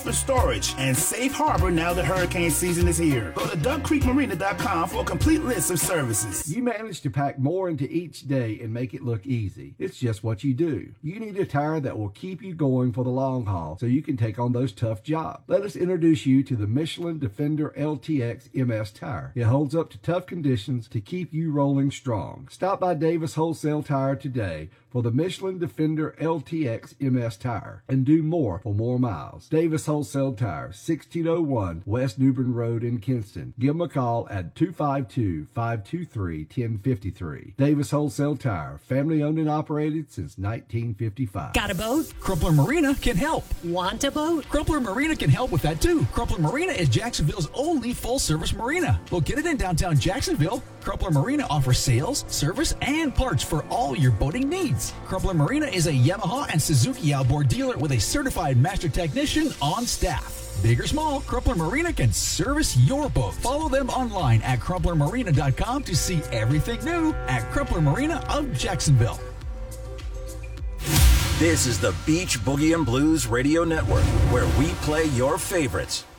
for storage, and safe harbor now that hurricane season is here. Go to DuckCreekMarina.com for a complete list of services. You manage to pack more into each day and make it look easy. It's just what you do. You need a tire that will keep you going for the long haul so you can take on those tough jobs. Let us introduce you to the Michelin Defender LTX MS tire. It holds up to tough conditions to keep you rolling strong. Stop by Davis Wholesale Tire today for the Michelin Defender LTX MS tire and do more for more miles. Davis Wholesale Tire, 1601 West New Bern Road in Kinston. Give them a call at 252-523-1053. Davis Wholesale Tire, family owned and operated since 1955. Got a boat? Crumpler Marina can help. Want a boat? Crumpler Marina can help with that too. Crumpler Marina is Jacksonville's only full-service marina. Located in downtown Jacksonville, Crumpler Marina offers sales, service, and parts for all your boating needs. Crumpler Marina is a Yamaha and Suzuki outboard dealer with a certified master technician on staff. Big or small, Crumpler Marina can service your boat. Follow them online at crumplermarina.com to see everything new at Crumpler Marina of Jacksonville. This is the Beach Boogie and Blues Radio Network, where we play your favorites.